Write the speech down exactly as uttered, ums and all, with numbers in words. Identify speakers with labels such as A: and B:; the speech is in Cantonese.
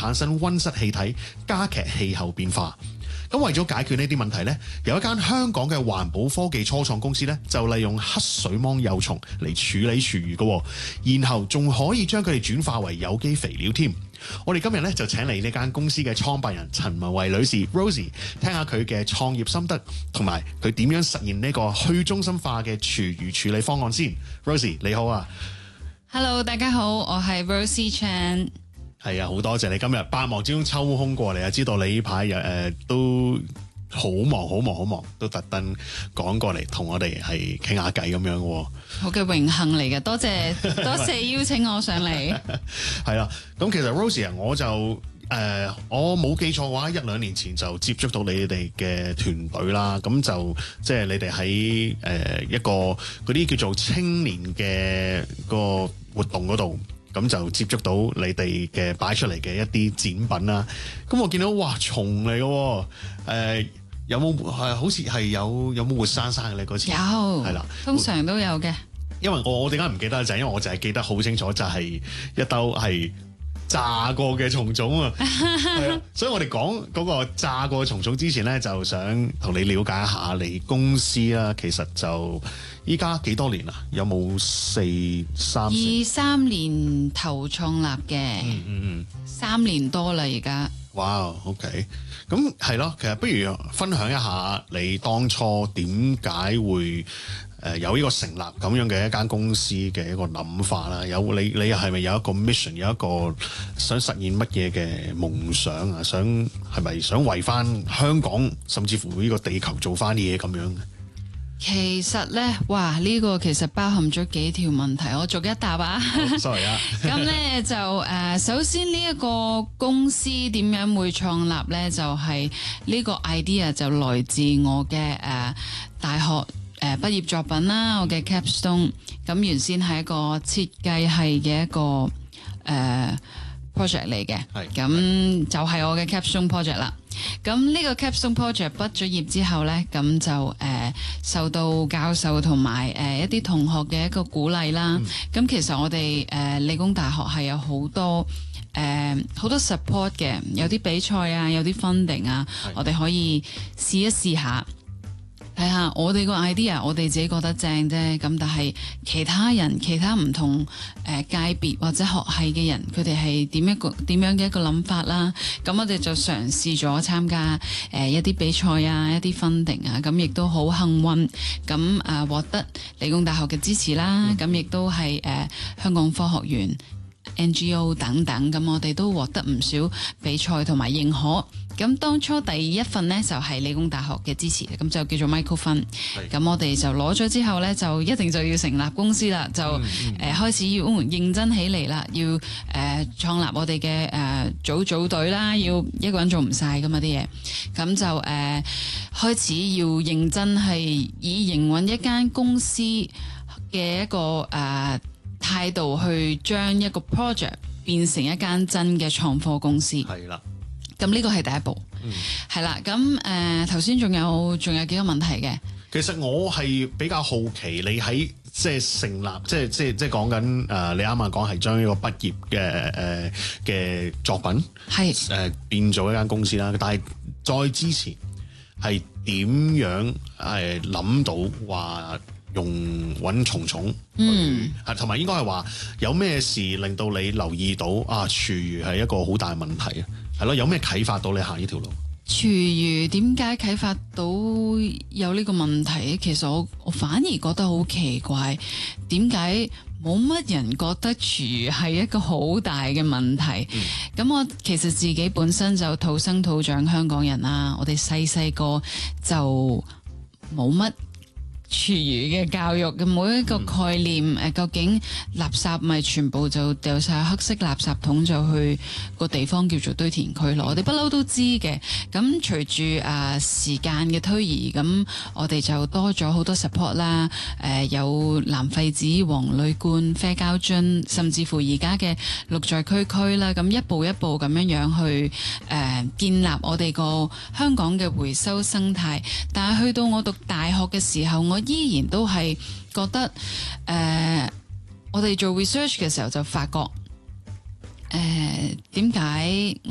A: 產生溫室氣體，加劇氣候變化。咁為咗解決呢啲問題呢，有一間香港嘅環保科技初創公司呢，就利用黑水虻幼蟲嚟處理廚餘嘅，然後仲可以將佢哋轉化為有機肥料添。我哋今日咧就請嚟呢間公司嘅創辦人陳文慧女士 Rosie， 聽下佢嘅創業心得，同埋佢點樣實現呢個去中心化嘅廚餘處理方案先。Rosie 你好啊。
B: Hello 大家好，我係 Rosie Chan。
A: 係啊，好多謝你今日百忙之中抽空過嚟啊！知道你呢排誒都好忙好忙好忙，都特登趕過嚟同我哋係傾下偈咁樣喎。
B: 好嘅榮幸嚟嘅，多謝多謝邀請我上嚟。
A: 係啦，咁其實 Rosie 啊，我就誒、呃、我冇記錯嘅話，一兩年前就接觸到你哋嘅團隊啦。咁就即係你哋喺誒一個嗰啲叫做青年嘅個活動嗰度。咁就接觸到你哋嘅擺出嚟嘅一啲展品啦。咁我見到哇，蟲嚟嘅喎，誒有冇係好似係有有冇活生生嘅咧嗰次？
B: 有，
A: 係啦，
B: 通常都有嘅。
A: 因為我我點解唔記得就係因為我就係記得好清楚，就係一兜係炸過嘅蟲種啊。係啊，所以我哋講嗰個炸過嘅蟲種之前咧，就想同你了解一下你公司啦。其實就依家幾多年啦？有冇四三
B: 二三年頭創立嘅，
A: 嗯嗯嗯，
B: 三年多啦而家。
A: 哇 ，OK，咁係咯。其實不如分享一下你當初點解會誒有呢個成立咁樣嘅一間公司嘅一個諗法啦。有你你又係咪有一個 mission， 有一個想實現乜嘢嘅夢想啊？想係咪想為翻香港甚至乎呢個地球做翻啲嘢咁樣？
B: 其實咧，哇！呢、這個其實包含咗幾條問題，我逐一答啊。
A: Oh, sorry 啊。
B: 咁咧就誒、呃，首先呢一個公司點樣會創立咧？就係、是、呢個 idea 就來自我嘅誒、呃、大學誒、呃、畢業作品啦，我嘅 capstone。咁原先係一個設計系嘅一個誒、呃、project 嚟嘅，咁就係我嘅 capstone project 啦。咁呢個 capstone project 畢咗業之後呢，咁就誒、呃、受到教授同埋誒一啲同學嘅一個鼓勵啦。咁、嗯、其實我哋誒、呃、理工大學係有好多誒好、呃、多 support 嘅，有啲比賽啊，有啲 funding 啊，我哋可以試一試下。睇下我哋個 idea， 我哋自己覺得正啫。咁但係其他人、其他唔同誒、呃、界別或者學系嘅人，佢哋係點一個點樣嘅一個諗法啦。咁我哋就嘗試咗參加誒、呃、一啲比賽啊，一啲 funding 啊。咁亦都好幸運，咁誒獲得理工大學嘅支持啦。咁亦都係誒香港科學園 N G O 等等。咁我哋都獲得唔少比賽同埋認可。咁當初第一份呢，就係理工大學嘅支持，咁就叫做 Micro Fund。咁我哋就攞咗之後呢，就一定就要成立公司啦，就誒、嗯嗯呃、開始要認真起嚟啦，要誒、呃、創立我哋嘅誒組組隊啦，要一個人做唔晒噶嘛啲嘢，咁就誒、呃、開始要認真係以營運一間公司嘅一個誒、呃、態度去將一個 project 變成一間真嘅創科公司。
A: 係啦。
B: 咁呢個係第一步，係啦、嗯。咁誒頭先仲有仲有幾個問題嘅。
A: 其實我係比較好奇，你喺即係成立，即係即係即係講緊誒，你啱啱講係將呢個畢業嘅誒嘅作品係誒、呃、變做一間公司啦。但係再之前係點樣誒諗到話用揾蟲蟲？嗯，係同埋應該係話有咩事令到你留意到啊？廚餘係一個好大問題啊！係咯，有咩啟發到你行呢條路？
B: 廚餘點解啟發到有呢個問題？其實我我反而覺得好奇怪，點解冇乜人覺得廚餘係一個好大嘅問題？咁、嗯、我其實自己本身就土生土長香港人啦，我哋細細個就冇乜廚餘嘅教育嘅每一個概念，誒、嗯、究竟垃圾咪全部就掉晒黑色垃圾桶，就去個地方叫做堆填區咯。我哋不嬲都知嘅。咁隨住誒時間嘅推移，咁我哋就多咗好多 support 啦。誒、呃、有藍廢紙、黃鋁罐、啡膠樽，甚至乎而家嘅綠在區區啦。咁一步一步咁樣樣去誒、呃、建立我哋個香港嘅回收生態。但係去到我讀大學嘅時候，我依然都係覺得，誒、呃，我哋做 research 嘅時候就發覺，誒、呃，點解